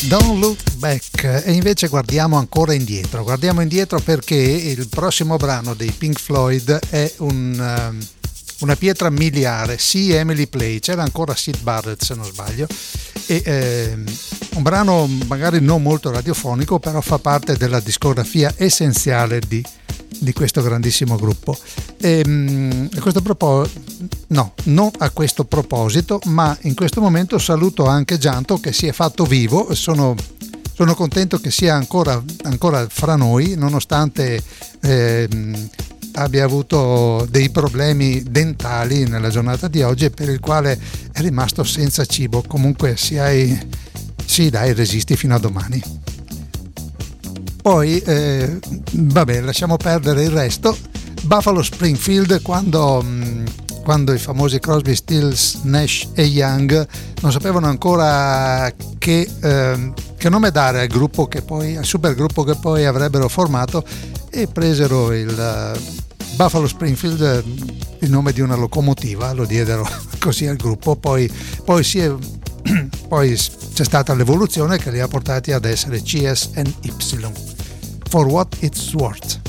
Don't Look Back. E invece guardiamo ancora indietro. Guardiamo indietro perché il prossimo brano dei Pink Floyd è una pietra miliare. Sì, Emily Play, c'era ancora Syd Barrett se non sbaglio, e un brano magari non molto radiofonico, però fa parte della discografia essenziale di questo grandissimo gruppo. A questo proposito, no, non a questo proposito, ma in questo momento saluto anche Gianto che si è fatto vivo. Sono contento che sia ancora fra noi, nonostante abbia avuto dei problemi dentali nella giornata di oggi, e per il quale è rimasto senza cibo. Comunque sì, dai, resisti fino a domani. Poi vabbè, lasciamo perdere il resto. Buffalo Springfield, quando i famosi Crosby, Stills, Nash e Young non sapevano ancora che nome dare al gruppo al supergruppo che poi avrebbero formato, e presero il Buffalo Springfield, il nome di una locomotiva, lo diedero così al gruppo. Poi c'è stata l'evoluzione che li ha portati ad essere CS&Y, For What It's Worth.